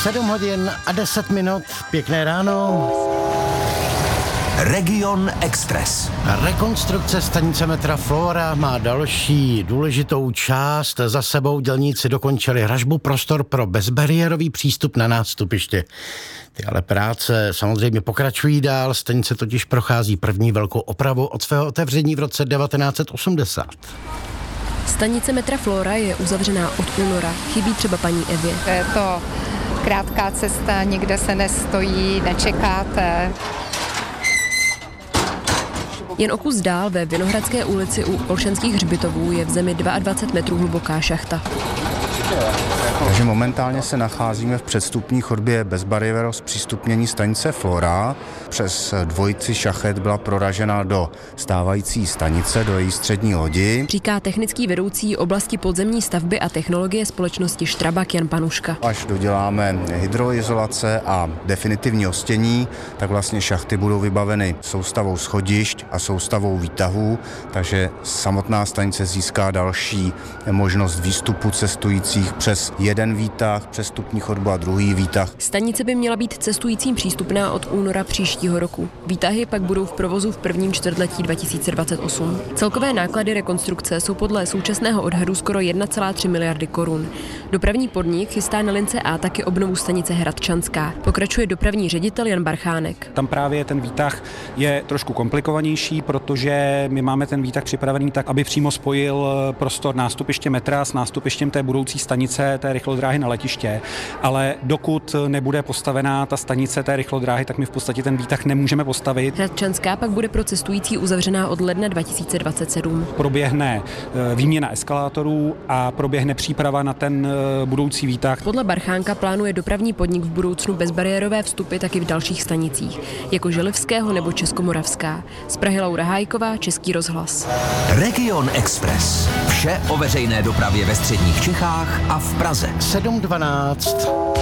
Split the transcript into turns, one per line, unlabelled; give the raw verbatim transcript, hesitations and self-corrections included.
sedm hodin a deset minut, pěkné ráno.
Region Express.
Rekonstrukce stanice metra Flora má další důležitou část. Za sebou dělníci dokončili hražbu prostor pro bezbariérový přístup na nástupiště. Ty ale práce samozřejmě pokračují dál, stanice totiž prochází první velkou opravu od svého otevření v roce devatenáct set osmdesát.
Stanice metra Flora je uzavřená od února. Chybí třeba paní Evě.
Je to krátká cesta, nikde se nestojí, nečekáte.
Jen o kus dál ve Vinohradské ulici u Olšanských hřbitovů je v zemi dvacet dva metrů hluboká šachta.
Takže momentálně se nacházíme v předstupní chodbě bezbariérového zpřístupnění stanice Flora. Přes dvojici šachet byla proražena do stávající stanice, do její střední lodi.
Říká technický vedoucí oblasti podzemní stavby a technologie společnosti Štrabak Jan Panuška.
Až doděláme hydroizolace a definitivní ostění, tak vlastně šachty budou vybaveny soustavou schodišť a soustavou výtahů, takže samotná stanice získá další možnost výstupu cestujících přes jeden výtah, přes vstupní chodbu a druhý výtah.
Stanice by měla být cestujícím přístupná od února příštího roku. Výtahy pak budou v provozu v prvním čtvrtletí dva tisíce dvacet osm. Celkové náklady rekonstrukce jsou podle současného odhadu skoro jedna celá tři miliardy korun. Dopravní podnik chystá na lince A taky obnovu stanice Hradčanská. Pokračuje dopravní ředitel Jan Barchánek.
Tam právě ten výtah je trošku komplikovanější, protože my máme ten výtah připravený tak, aby přímo spojil prostor nástupiště metra s nástupištěm té budoucí stanice, té rychlodráhy na letiště, ale dokud nebude postavená ta stanice té rychlodráhy, tak my v podstatě ten výtah nemůžeme postavit.
Hradčanská pak bude pro cestující uzavřená od ledna dva tisíce dvacet sedm.
Proběhne výměna eskalátorů a proběhne příprava na ten budoucí výtah.
Podle Barchánka plánuje dopravní podnik v budoucnu bezbariérové vstupy taky v dalších stanicích, jako Želivského nebo Českomoravská. Z Prahy Laura Hájková, Český rozhlas.
Region Express. Vše o veřejné dopravě ve středních Čechách a v Praze.
sedm dvanáct.